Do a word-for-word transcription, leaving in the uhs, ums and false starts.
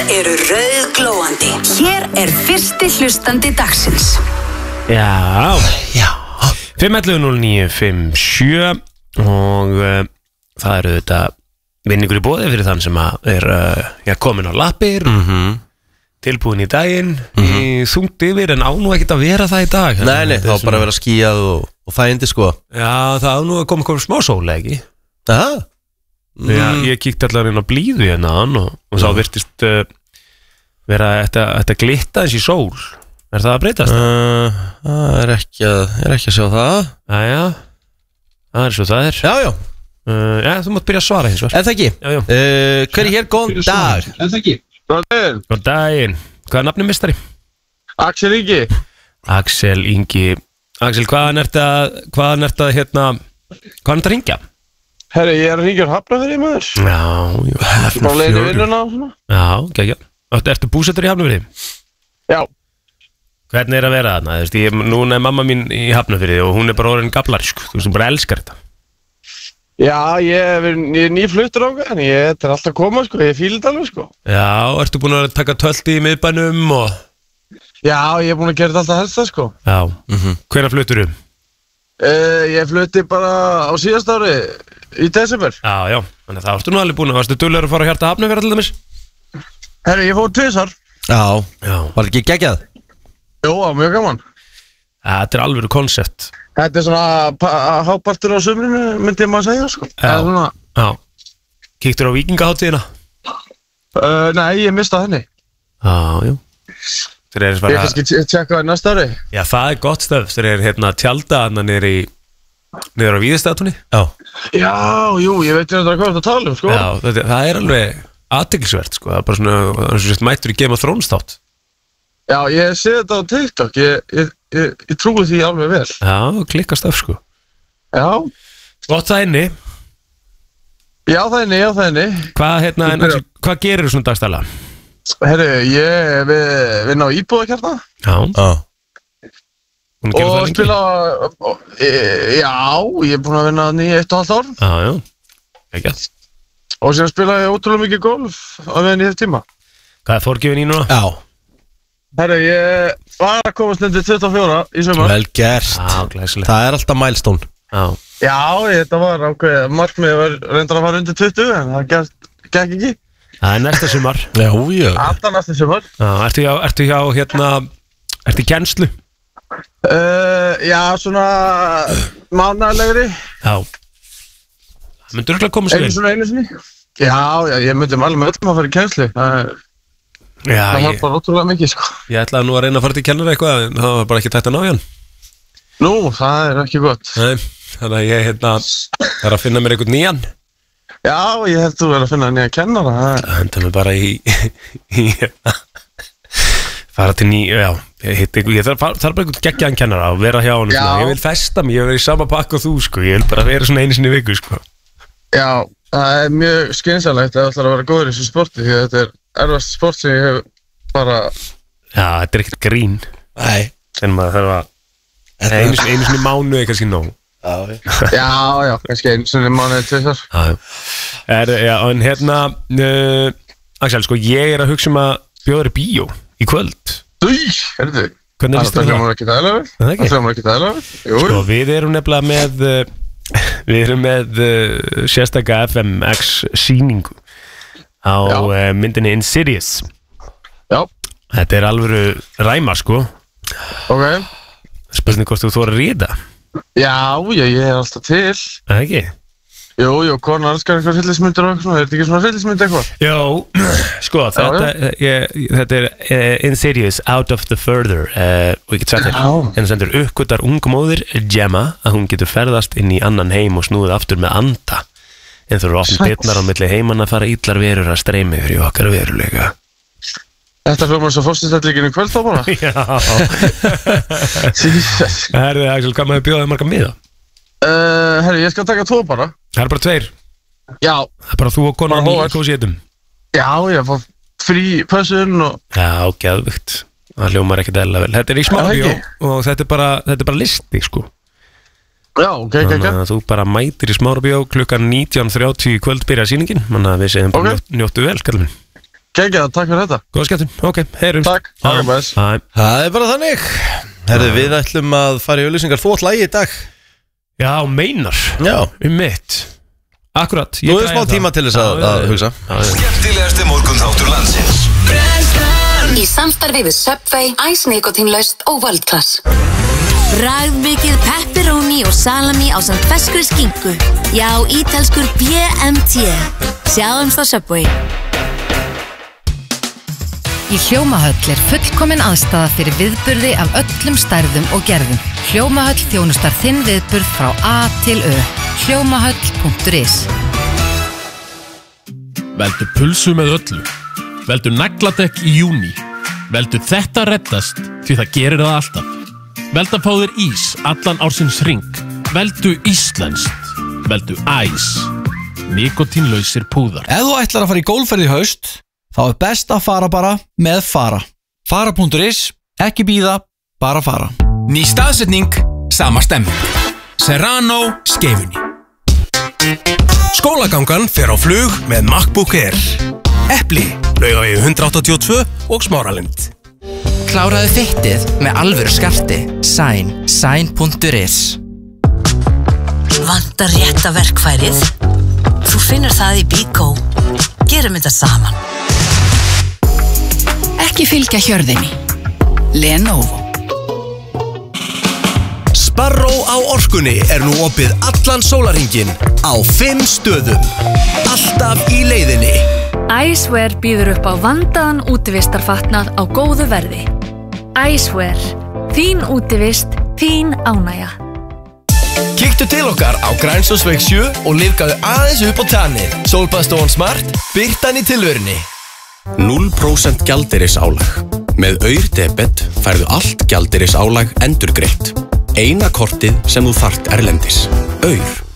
eru rauðglóandi. Hér er fyrsti hlustandi dagsins. Já, já. fimm ellefu núll níu fimm sjö og uh, það eru þetta vinningur í boði fyrir þann sem að er uh, já, komin á lappir, mm-hmm. tilbúin í daginn, mm-hmm. í þungt yfir en á nú ekkert að vera það í dag. Nei, nei, þá bara að vera skíjað og, og þægindi sko. Já, það á nú að koma komið smá sóla, ekki? Aha. Mm. Já, ég kíkti allar inn á blíðu hérna og, og sá virtist uh, vera þetta, þetta glitta eins í sól. Er það að breytast? Uh, það er ekki að, er ekki að sjá það. Æja, það er svo það er. Já, já. Uh, já, þú mátt byrja að svara hins vegar. En það ekki. Já, já. Uh, hver er hér? Góðan dag. En það ekki. Góðan daginn. Góðan daginn. Hvað er nafnið mistari? Axel Ingi. Axel Ingi. Axel, hvaðan ert að, hvaðan ert að, hérna, hvaðan ert að ringja? Herri, ég er að ringja úr Hafnarfirði maður. Já, já. Bara leiðin í vinnuna og svona. Já, ekki, ekki. Ertu búsettur í Hafnarfirði? Já. Hvernig er að vera þarna? Þú veist, ég, núna er mamma mín í Hafnarfirði og hún er bara orðin gablarisk. Þú veist, hún bara elskar þetta. Já, ég er, ég er nýfluttur á en ég er alltaf að koma, sko. Ég er fíldalur, sko. Já, ertu búin að taka tölti í miðbænum og... Já, ég er búin að gera þetta alltaf helst það, sko. Já. Mm-hmm. Hvenær fluttur um? Uh, ég flutti bara á síðast ári í desember. Já, já. Þannig að það varstu nú alveg búin að... Varstu duglegur að fara á hjarta Hafnarfirði til dæmis? Herri, ég fór tvisar. Já. Já. Var ekki geggjað? Jó, mjög gaman. Ja, þetta er alveg koncept. Þetta er svona hápartur á sumrinu, myndi ég maður segja, sko. Já, svona... já. Kíktur á vikingaháttíðina? Uh, nei, ég mista henni. Já, já. Þeir eru bara... Ég kannski tjekka það næsta ári. Já, það er gott stöf. Þeir eru hérna tjálta hann niður í... niður á Víðistatunni. Já. Já, jú, ég veit hérna hvað þetta tala um, sko. Já, þetta, það er alveg athyglisvert, sko. Það er bara svona... Það er svona mættur í Game of Thrones þátt. Já, ég sé þetta á TikTok, ég, ég, ég, ég trúi því alveg vel. Já, klikkast af sko. Já. Gott það inni. Já, það inni, já, það inni. Hvað, hérna, en, hvað gerir þú svona dagstæla? Herru, ég vinn á íbúðakjarna. Já. Já. Og spila, og, e, já, ég er búin að vinna þannig í eitt og halvt ár. Já, já. Ekki að. Og síðan spila ég ótrúlega mikið golf á meðan í þetta tíma. Hvað er fórgjöfin í núna? Já. Herru, ég var að komast undir tuttugu og fjóra í sumar. Vel gert. Já, glæsileg. Það er alltaf milestone. Já. Já, þetta var ákveð, markmið var reyndar að fara undir tuttugu, en það gekk, gekk ekki. Það er næsta sumar. Já, já. Alltaf næsta sumar. Já, ertu hjá, ertu hjá, hérna, ertu í kennslu? Uh, já, svona mánaðarlegri. Já. Það myndur örugglega koma sér vel. Einu svona einu sinni. Já, já, ég myndi alveg með öllum að fara í kennslu. Það er... Já, það var ég, bara ótrúlega mikið, sko. ég ætlaði nú að reyna að fara til kennara eitthvað en það var bara ekki tætt að ná í hann. Nú, það er ekki gott. Nei, þannig að ég hérna er að finna mér einhvern nýjan. Já, ég held þú verið að finna nýja kennara. Það henda mig bara í, í hérna, fara til ný, já, ég hitt einhver, ég þarf, þarf bara einhvern geggjaðan kennara og vera hjá hann. Ég vil festa mig, ég vil vera í sama pakka og þú, sko, ég vil bara vera svona einu sinni í viku, sko. Já, það er mjög skynsamlegt að það ætlar að vera góður í þessu sporti því að þetta er erfast sport sem ég hef bara... Já, þetta er ekkert grín. Nei. En maður þarf að... Einu, einu sinni mánu er kannski nóg. Já, já, já, kannski einu sinni mánu eða tvisar. Já, er, já, en hérna... Uh, Axel, sko, ég er að hugsa um að bjóða þér í bíó í kvöld. Új, herðu. Hvernig líst þér það? Það hljómar ekki dæla vel. Það ekki? Það hljómar ekki dæla vel. Jú. Sko, við erum nefnilega með... Uh, við erum með uh, sérstaka F M X sýningu á uh, myndinni Insidious. Já. Þetta er alvöru ræma, sko. Ok. Spurning hvort þú þorir að ríða. Já, já, ég er alltaf til. Það ekki? Jú, jú, konar elskar eitthvað hryllismyndir og eitthvað svona. Er þetta ekki svona hryllismynd eitthvað? Jó, sko, þetta, já, ég, þetta er uh, Insidious Out of the Further uh, og ég get sagt þér, henni sendur uppgötar ungmóðir Gemma að hún getur ferðast inn í annan heim og snúið aftur með anda en þú eru opnum dyrnar á milli heimann að fara illar verur að streymi fyrir okkar veruleika. Þetta hljómar svo fórstistættlíkinu kvöld þá bara? Já. Herðu, Axel, hvað maður bjóðaði marga miða? Uh, herri, ég skal taka tvo bara. Það er bara tveir. Já. Það er bara þú og konan í kósíetum. Já, ég fór frí pössun og... Já, geðvögt. Það hljómar ekkert eðla vel. Þetta er í Smárbíó og þetta er bara, þetta er bara listi, sko. Já, ok, ok, ok. Þannig að þú bara mætir í Smárbíó klukkan nítján þrjátíu í kvöld byrja sýningin. Þannig að við segjum bara okay. njóttu vel, kallum minn. Geggjað, takk fyrir þetta. Góða skemmtun, ok, heyrum. Takk, ok, bæs. Það er bara þannig. Herðu, við ætlum að fara í auglýsingar. Þú átt lagi í dag. Já, meinar. Já. Um mitt. Akkurat. Nú er smá tíma til þess að, að hugsa. Skemmtilegasti morgunþáttur landsins. Í samstarfi við Subway, Ice Nikotínlaust og World Class. Bragðmikið pepperoni og salami á samt ferskri skinku. Já, ítalskur B M T. Sjáumst á Subway. Í Hljómahöll er fullkomin aðstaða fyrir viðburði af öllum stærðum og gerðum. Hljómahöll þjónustar þinn viðburð frá A til Ö. hljómahöll punktur is. Veldu pulsu með öllu. Veldu nagladekk í júní. Veldu þetta reddast því það gerir það alltaf. Veldu að fá þér ís allan ársins hring. Veldu íslenskt. Veldu æs. Nikotínlausir púðar. Ef þú ætlar að fara í gólfferð í haust, þá er best að fara bara með Fara. Fara punktur is, ekki bíða, bara fara. Ný staðsetning, sama stemming. Serrano Skeifunni. Skólagangan fer á flug með MacBook Air. Epli, Laugavegi hundrað áttatíu og tvö og Smáralind. Kláraðu fittið með alvöru skarti. Sæn, sæn punktur is. Vantar rétta verkfærið? Þú finnur það í Bíkó. Gerum þetta saman. Ekki fylgja hjörðinni. Lenovo. Sparró á Orkunni er nú opið allan sólarhringinn á fimm stöðum. Alltaf í leiðinni. Icewear býður upp á vandaðan útivistarfatnað á góðu verði. Icewear. Þín útivist, þín ánægja. Kíktu til okkar á Grænsásveg sjö og liðkaðu aðeins upp á tannið. Sólbaðstofan Smart, birtan í tilvörinni. núll prósent gjaldeyrisálag. Með Aur debet færðu allt gjaldeyrisálag endurgreitt. Eina kortið sem þú þarft erlendis. Aur.